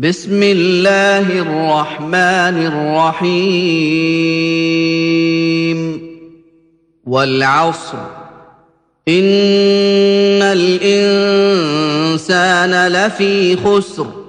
بسم الله الرحمن الرحيم والعصر إن الإنسان لفي خسر